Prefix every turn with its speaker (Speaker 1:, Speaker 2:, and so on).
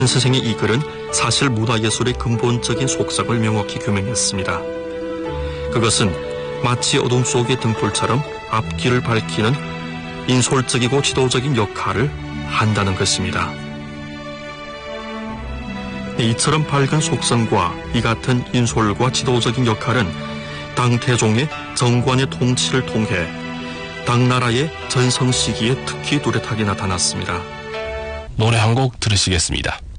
Speaker 1: 스승의 이 글은 사실 문화예술의 근본적인 속성을 명확히 규명했습니다. 그것은 마치 어둠 속의 등불처럼 앞길을 밝히는 인솔적이고 지도적인 역할을 한다는 것입니다. 이처럼 밝은 속성과 이 같은 인솔과 지도적인 역할은 당 태종의 정관의 통치를 통해 당나라의 전성 시기에 특히 뚜렷하게 나타났습니다.
Speaker 2: 노래 한 곡 들으시겠습니다.